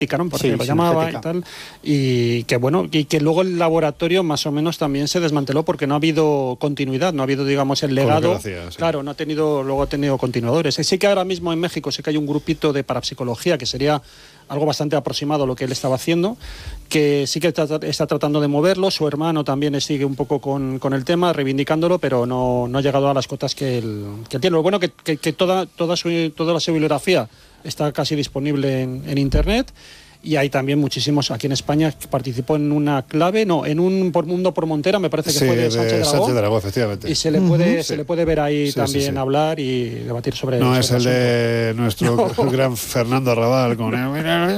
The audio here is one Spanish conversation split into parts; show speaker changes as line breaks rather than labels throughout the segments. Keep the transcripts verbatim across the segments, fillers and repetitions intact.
porque
sí,
lo llamaba y tal, y que bueno, y que luego el laboratorio más o menos también se desmanteló porque no ha habido continuidad, no ha habido, digamos, el legado.
Hacía, sí.
Claro, no ha tenido, luego ha tenido continuadores. Sí que ahora mismo en México sé que hay un grupito de parapsicología que sería algo bastante aproximado a lo que él estaba haciendo, que sí que está, está tratando de moverlo. Su hermano también sigue un poco con, con el tema, reivindicándolo, pero no, no ha llegado a las cotas que él, que él tiene. Lo bueno que, que, que toda, toda, su, toda su bibliografía está casi disponible en, en internet, y hay también muchísimos aquí en España que participó en una clave, no, en un por mundo por Montera, me parece que
sí,
fue de, de Sánchez Dragó.
Sánchez Dragó, efectivamente.
Y se le puede,
uh-huh.
se sí. le puede ver ahí sí, también sí, sí. hablar y debatir sobre
No
sobre
es el
asunto.
de nuestro no. gran Fernando Arrabal con el...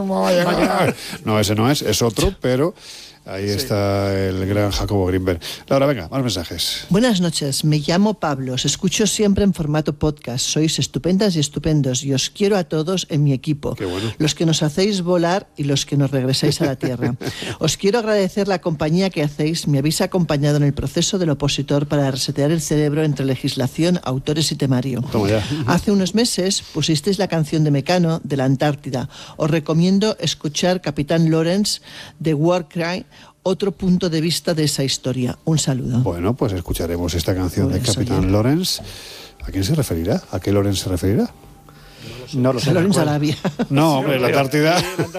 No, ese no es, es otro, pero ahí sí. está el gran Jacobo Greenberg. Laura, venga, más mensajes.
Buenas noches, me llamo Pablo, os escucho siempre en formato podcast, sois estupendas y estupendos y os quiero a todos en mi equipo.
Qué bueno.
Los que nos hacéis volar y los que nos regresáis a la tierra. Os quiero agradecer la compañía que hacéis, me habéis acompañado en el proceso del opositor para resetear el cerebro entre legislación, autores y temario.
Toma ya.
Hace unos meses pusisteis la canción de Mecano de la Antártida. Os recomiendo escuchar Capitán Lawrence de Warcry, otro punto de vista de esa historia. Un saludo.
Bueno, pues escucharemos esta canción
Pues
de Capitán Lawrence. ¿A quién se referirá? ¿A qué Lawrence se referirá?
No lo sé. Lawrence Arabia.
No, hombre, la Antártida.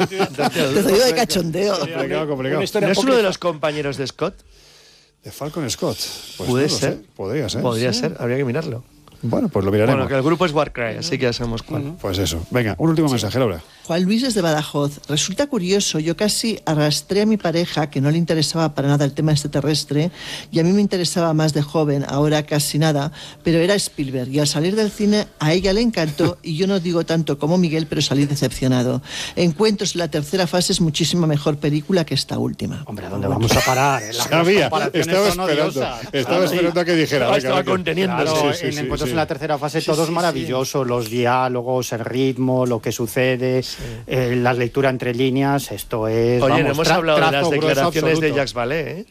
Te digo de cachondeo.
Complicado, complicado.
¿No es uno de los compañeros de Scott?
¿De Falcon Scott? Pues
puede
no lo
ser.
Sé. Podría ser.
Podría
sí.
ser, habría que mirarlo.
Bueno, pues lo miraremos.
Bueno, que el grupo es Warcry, así que ya sabemos cuál.
Pues eso. Venga, un último sí. mensaje, Laura.
Juan Luis desde Badajoz. Resulta curioso, yo casi arrastré a mi pareja, que no le interesaba para nada el tema extraterrestre, y a mí me interesaba más de joven, ahora casi nada, pero era Spielberg. Y al salir del cine, a ella le encantó, y yo no digo tanto como Miguel, pero salí decepcionado. Encuentros en la tercera fase es muchísima mejor película que esta última.
Hombre, ¿a dónde vamos a parar?
Sabía, estaba esperando, estaba esperando a que dijera.
Venga, estaba venga. conteniendo.
Claro,
sí, sí,
en
sí,
Encuentros
sí.
en la tercera fase
sí,
todo
sí,
es maravilloso, sí. los diálogos, el ritmo, lo que sucede, sí. eh, la lectura entre líneas, esto es...
Oye,
vamos,
no hemos
tra-
hablado de las declaraciones de
absoluto.
Jacques Vallée, ¿eh?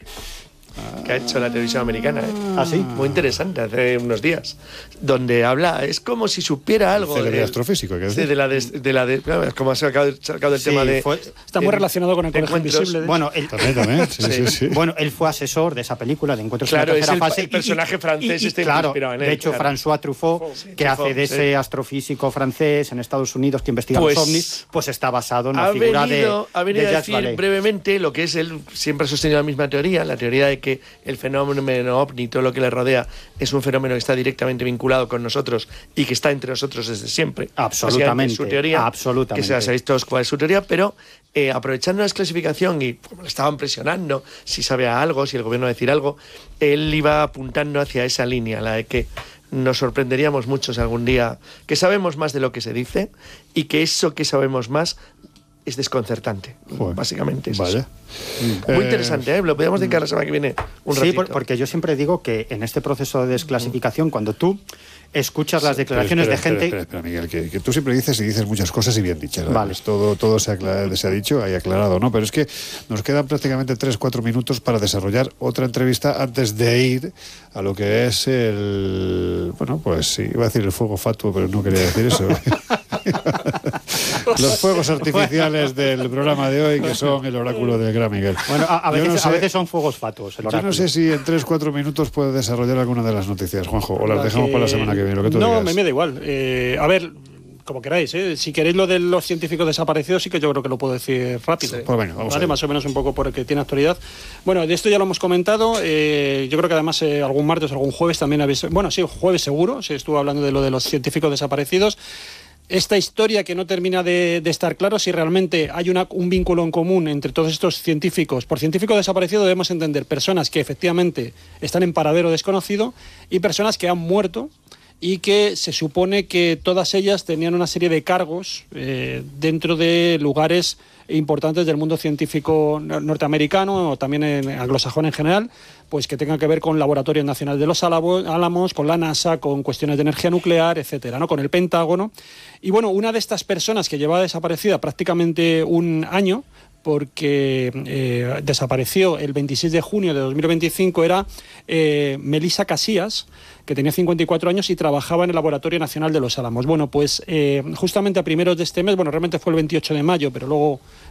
que ha hecho la televisión americana, ¿eh?
¿Ah, sí?
Muy interesante, hace unos días, donde habla, es como si supiera algo
de,
de
astrofísico, ¿qué
sí, de la de, de la de, como ha sacado, sacado el
sí,
tema de
fue,
está muy
de,
relacionado con el Colegio Invisible.
Bueno, el,
también, también, sí,
sí.
Sí, sí.
bueno, él fue asesor de esa película de Encuentros
claro,
en la tercera
es el,
fase.
el personaje
y,
francés
y, y,
este
claro,
inspirado en él,
de hecho,
claro.
François Truffaut,
sí,
que
Truffaut,
hace de ese
sí.
astrofísico francés en Estados Unidos que investiga
pues,
los ovnis, pues está basado en la
ha
figura
venido,
de
ha venido
de
a decir
Vallée.
brevemente lo que es él siempre ha sostenido la misma teoría, la teoría de que el fenómeno ovni, todo lo que le rodea, es un fenómeno que está directamente vinculado con nosotros y que está entre nosotros desde siempre.
Absolutamente.
Su teoría,
absolutamente.
que se sabéis todos cuál es su teoría, pero eh, aprovechando la desclasificación y como le estaban presionando, si sabía algo, si el gobierno va a decir algo, él iba apuntando hacia esa línea, la de que nos sorprenderíamos mucho si algún día que sabemos más de lo que se dice y que eso que sabemos más es desconcertante. Joder, básicamente es
vale.
eso. Muy eh, interesante, ¿eh? Lo podríamos dedicar la semana que viene un ratito.
Sí, por, porque yo siempre digo que en este proceso de desclasificación, cuando tú escuchas las declaraciones
espera, espera,
de gente...
Espera, espera, Miguel, que, que tú siempre dices y dices muchas cosas y bien dichas.
Vale.
Pues todo, todo se, aclara, se ha dicho, hay aclarado, ¿no? Pero es que nos quedan prácticamente tres, cuatro minutos para desarrollar otra entrevista antes de ir a lo que es el... Bueno, pues sí, iba a decir el fuego fatuo, pero no quería decir eso. Los fuegos artificiales del programa de hoy, que son el oráculo del gran Miguel.
Bueno, a, a, veces,
no sé,
a veces son fuegos fatuos. El
yo no sé si en tres, cuatro minutos puede desarrollar alguna de las noticias, Juanjo, o las
la
dejamos
que...
para la semana que viene, lo que tú
no,
digas.
me, me da igual. Eh, a ver, como queráis, ¿eh? Si queréis lo de los científicos desaparecidos, sí que yo creo que lo puedo decir rápido.
Sí. Pues venga, vamos
¿Vale? Más o menos un poco porque tiene actualidad. Bueno, de esto ya lo hemos comentado. Eh, yo creo que además eh, algún martes o algún jueves también habéis... Bueno, sí, jueves seguro, se estuvo hablando de lo de los científicos desaparecidos. Esta historia que no termina de, de estar claro si realmente hay una, un vínculo en común entre todos estos científicos. Por científico desaparecido debemos entender personas que efectivamente están en paradero desconocido y personas que han muerto y que se supone que todas ellas tenían una serie de cargos eh, dentro de lugares importantes del mundo científico norteamericano o también en anglosajón en general, pues que tengan que ver con Laboratorios Nacionales de los Álamos, con la NASA, con cuestiones de energía nuclear, etcétera, ¿no? Con el Pentágono. Y bueno, una de estas personas que llevaba desaparecida prácticamente un año, porque eh, desapareció el veintiséis de junio de dos mil veinticinco, era eh, Melissa Casillas, que tenía cincuenta y cuatro años y trabajaba en el Laboratorio Nacional de los Álamos. Bueno, pues eh, justamente a primeros de este mes, bueno, realmente fue el veintiocho de mayo, pero luego